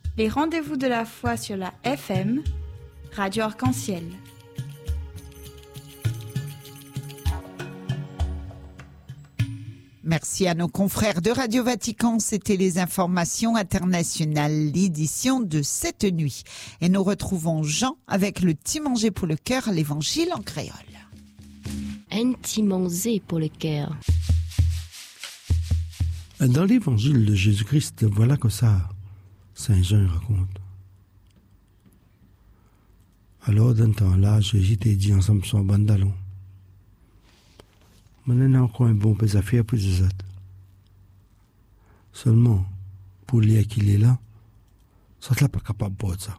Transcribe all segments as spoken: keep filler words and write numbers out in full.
Les rendez-vous de la foi sur la F M, Radio Arc-en-Ciel. Merci à nos confrères de Radio Vatican. C'était les informations internationales, l'édition de cette nuit. Et nous retrouvons Jean avec le petit manger pour le cœur, l'évangile en créole. Un petit manger pour le cœur. Dans l'évangile de Jésus-Christ, voilà que ça, Saint Jean raconte. Alors, d'un temps-là, Jésus t'a dit ensemble son bandalon. Maintenant, encore un bon peu d'affaires plus de autres. Seulement, pour lui qu'il est là, ça n'est pas capable de ça.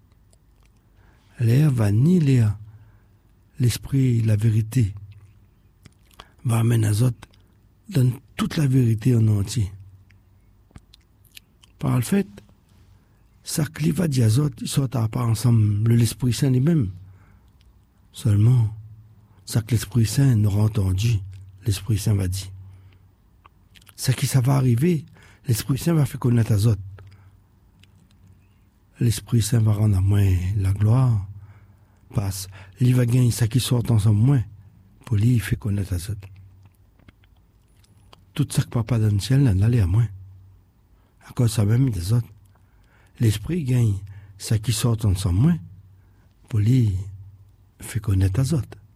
L'air va ni l'air, l'esprit, la vérité, va amener à autres dans toute la vérité en entier. Par le fait, ça qui va dire aux autres, ils sortent à part ensemble l'Esprit Saint lui-même. Seulement, ça que l'Esprit Saint n'aura entendu, l'Esprit Saint va dire. Ça qui ça va arriver, l'Esprit Saint va faire connaître aux autres. L'Esprit Saint va rendre à moi la gloire, parce qu'il va gagner ça qui sort ensemble moins, pour lui, il fait connaître aux autres. Tout ça que papa dans le ciel, n'en allait à moi. À cause ça même des autres. L'Esprit gagne ça qui sort ensemble moins, pour lui, fait connaître aux autres.